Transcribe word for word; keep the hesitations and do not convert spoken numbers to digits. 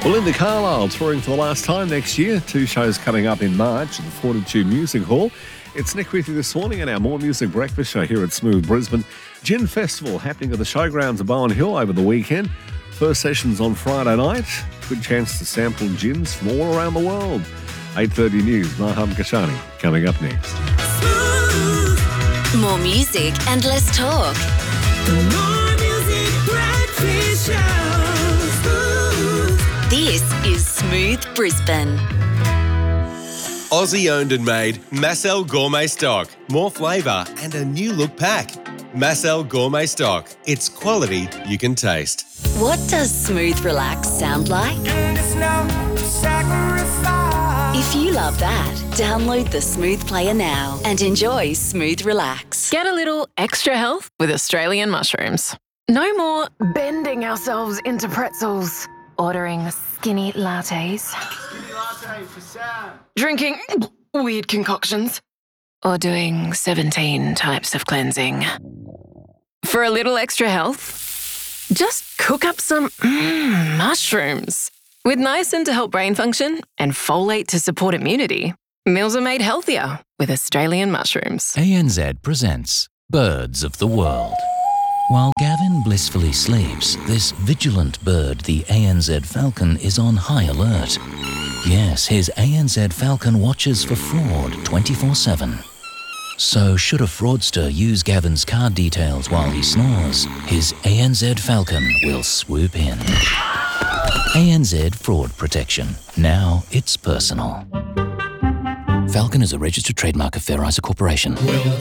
Belinda Carlisle touring for the last time next year. Two shows coming up in March at the Fortitude Music Hall. It's Nick with you this morning in our More Music Breakfast show here at Smooth Brisbane. Gin Festival happening at the showgrounds of Bowen Hill over the weekend. First sessions on Friday night. Good chance to sample gins from all around the world. eight thirty news, Nahum Kashani coming up next. More music and less talk. The More Music Breakfast Show. This is Smooth Brisbane. Aussie owned and made Massel Gourmet Stock. More flavour and a new look pack. Massel Gourmet Stock. It's quality you can taste. What does Smooth Relax sound like? If you love that, download the Smooth Player now and enjoy Smooth Relax. Get a little extra health with Australian mushrooms. No more bending ourselves into pretzels, ordering skinny lattes, drinking weird concoctions, or doing seventeen types of cleansing. For a little extra health, just cook up some mm, mushrooms. With niacin to help brain function and folate to support immunity, meals are made healthier with Australian mushrooms. A N Z presents Birds of the World. While Gavin blissfully sleeps, this vigilant bird, the A N Z falcon, is on high alert. Yes, his A N Z falcon watches for fraud twenty-four seven. So should a fraudster use Gavin's card details while he snores, his A N Z falcon will swoop in. A N Z Fraud Protection. Now it's personal. Falcon is a registered trademark of Fair Isa Corporation. We'll